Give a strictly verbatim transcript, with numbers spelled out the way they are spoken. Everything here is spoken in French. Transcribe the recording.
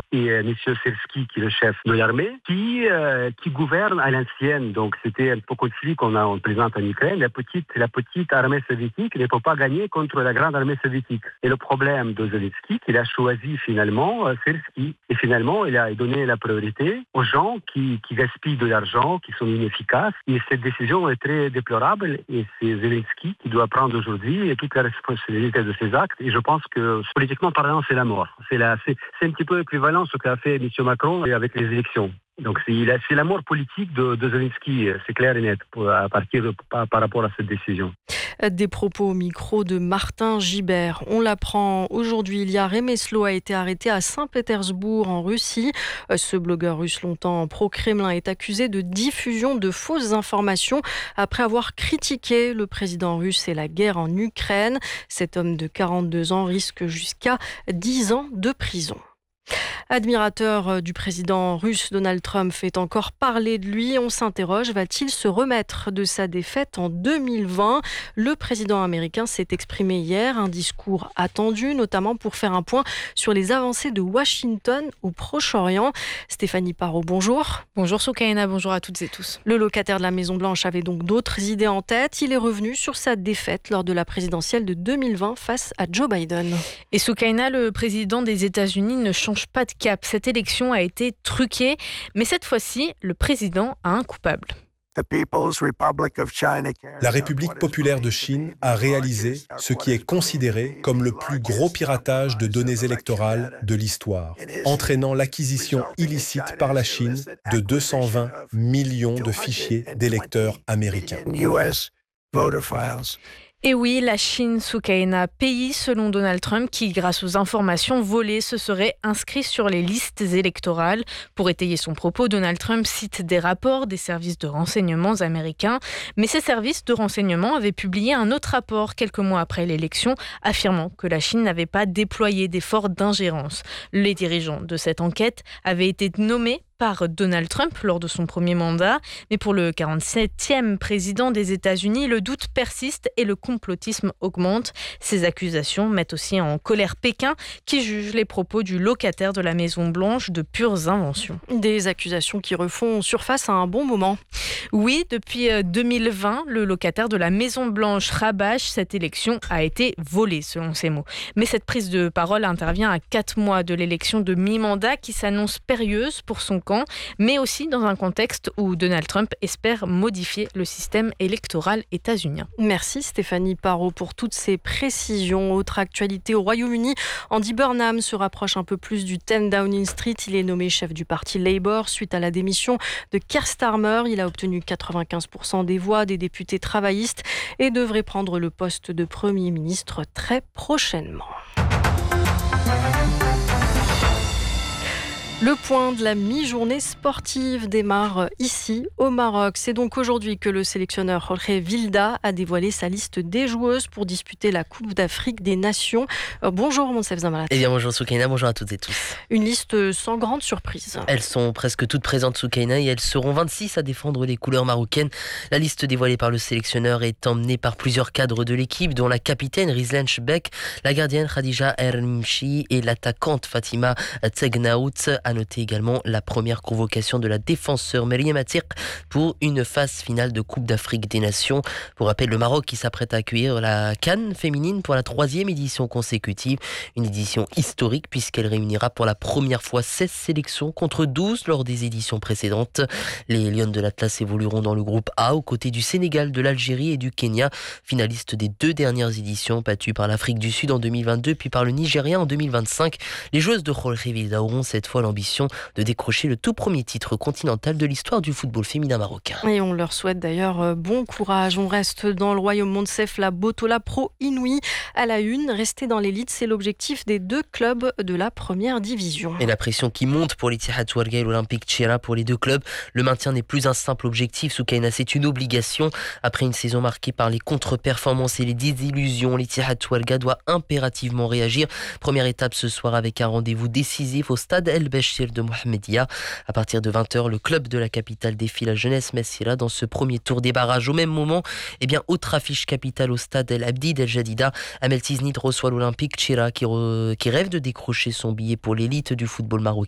et euh, M. Sersky, qui est le chef de l'armée, qui, euh, qui gouverne à l'ancienne. Donc c'était un peu conflit qu'on a, on présente en Ukraine. La petite, la petite armée soviétique ne peut pas gagner contre la grande armée soviétique. Et le problème de Zelensky, qu'il a choisi finalement euh, Sersky. Et finalement, il a donné la priorité aux gens qui, qui gaspillent de l'argent, qui sont inefficaces. Et cette décision est très déplorable. Et c'est Zelensky qui doit prendre aujourd'hui toute la responsabilité de ses actes. Et je pense que politiquement parlant, c'est la mort. C'est, la, c'est, c'est un petit peu équivalent à ce qu'a fait M. Macron avec les élections. Donc c'est, c'est la mort politique de, de Zelensky, c'est clair et net, pour, à partir de, par, par rapport à cette décision. Des propos au micro de Martin Gibert. On l'apprend aujourd'hui, Ilya Remeslo a été arrêté à Saint-Pétersbourg en Russie. Ce blogueur russe longtemps pro-Kremlin est accusé de diffusion de fausses informations après avoir critiqué le président russe et la guerre en Ukraine. Cet homme de quarante-deux ans risque jusqu'à dix ans de prison. Admirateur du président russe, Donald Trump fait encore parler de lui. On s'interroge, va-t-il se remettre de sa défaite en deux mille vingt ? Le président américain s'est exprimé hier, un discours attendu, notamment pour faire un point sur les avancées de Washington au Proche-Orient. Stéphanie Parot, bonjour. Bonjour Soukaina, bonjour à toutes et tous. Le locataire de la Maison-Blanche avait donc d'autres idées en tête. Il est revenu sur sa défaite lors de la présidentielle de deux mille vingt face à Joe Biden. Et Soukaina, le président des États-Unis ne change pas de cap. Cette élection a été truquée, mais cette fois-ci, le président a un coupable. La République populaire de Chine a réalisé ce qui est considéré comme le plus gros piratage de données électorales de l'histoire, entraînant l'acquisition illicite par la Chine de deux cent vingt millions de fichiers d'électeurs américains. Et oui, la Chine, Soukaina, pays selon Donald Trump qui, grâce aux informations volées, se serait inscrit sur les listes électorales. Pour étayer son propos, Donald Trump cite des rapports des services de renseignement américains. Mais ces services de renseignement avaient publié un autre rapport quelques mois après l'élection, affirmant que la Chine n'avait pas déployé d'efforts d'ingérence. Les dirigeants de cette enquête avaient été nommés par Donald Trump lors de son premier mandat. Mais pour le quarante-septième président des États-Unis, le doute persiste et le complotisme augmente. Ces accusations mettent aussi en colère Pékin, qui juge les propos du locataire de la Maison-Blanche de pures inventions. Des accusations qui refont surface à un bon moment. Oui, depuis deux mille vingt, le locataire de la Maison-Blanche rabâche cette élection a été volée, selon ses mots. Mais cette prise de parole intervient à quatre mois de l'élection de mi-mandat qui s'annonce périlleuse pour son camp, mais aussi dans un contexte où Donald Trump espère modifier le système électoral états-unien. Merci Stéphanie Parot pour toutes ces précisions. Autre actualité au Royaume-Uni, Andy Burnham se rapproche un peu plus du dix Downing Street. Il est nommé chef du parti Labour suite à la démission de Keir Starmer. Il a obtenu quatre-vingt-quinze pour cent des voix des députés travaillistes et devrait prendre le poste de Premier ministre très prochainement. Le point de la mi-journée sportive démarre ici, au Maroc. C'est donc aujourd'hui que le sélectionneur Jorge Vilda a dévoilé sa liste des joueuses pour disputer la Coupe d'Afrique des Nations. Euh, bonjour Monsef Zamalat. Eh bien bonjour Soukaina, bonjour à toutes et tous. Une liste sans grande surprise. Elles sont presque toutes présentes Soukaina et elles seront vingt-six à défendre les couleurs marocaines. La liste dévoilée par le sélectionneur est emmenée par plusieurs cadres de l'équipe, dont la capitaine Rizlan Shbek, la gardienne Khadija Ermchi et l'attaquante Fatima Tsegnaout. À noter également la première convocation de la défenseur Meriem Atir pour une phase finale de Coupe d'Afrique des Nations. Pour rappel, le Maroc qui s'apprête à accueillir la CAN féminine pour la troisième édition consécutive. Une édition historique puisqu'elle réunira pour la première fois seize sélections contre douze lors des éditions précédentes. Les Lions de l'Atlas évolueront dans le groupe A aux côtés du Sénégal, de l'Algérie et du Kenya, finalistes des deux dernières éditions, battues par l'Afrique du Sud en deux mille vingt-deux puis par le Nigeria en deux mille vingt-cinq. Les joueuses de Jorge Vilda auront cette fois l'ambition de décrocher le tout premier titre continental de l'histoire du football féminin marocain. Et on leur souhaite d'ailleurs bon courage. On reste dans le royaume Monsef, la Botola Pro Inouï à la une. Rester dans l'élite, c'est l'objectif des deux clubs de la première division. Et la pression qui monte pour l'Ittihad Ouargla et l'Olympique Tchera pour les deux clubs. Le maintien n'est plus un simple objectif, Soukaina, c'est une obligation. Après une saison marquée par les contre-performances et les désillusions, l'Ittihad Ouargla doit impérativement réagir. Première étape ce soir avec un rendez-vous décisif au stade El Béchir de Mohamedia. À partir de vingt heures, le club de la capitale défie la jeunesse Messira dans ce premier tour des barrages. Au même moment, eh bien, autre affiche capitale au stade El Abdi d'El Jadida. Amel Tiznit reçoit l'Olympique Tchera qui, re... qui rêve de décrocher son billet pour l'élite du football marocain.